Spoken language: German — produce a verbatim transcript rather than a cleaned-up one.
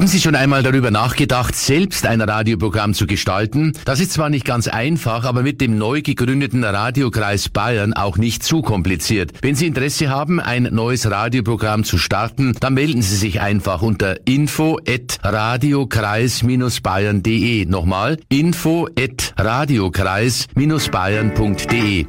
Haben Sie schon einmal darüber nachgedacht, selbst ein Radioprogramm zu gestalten? Das ist zwar nicht ganz einfach, aber mit dem neu gegründeten Radiokreis Bayern auch nicht zu kompliziert. Wenn Sie Interesse haben, ein neues Radioprogramm zu starten, dann melden Sie sich einfach unter info at radiokreis Bindestrich bayern punkt de. Nochmal, info at radiokreis Bindestrich bayern punkt de.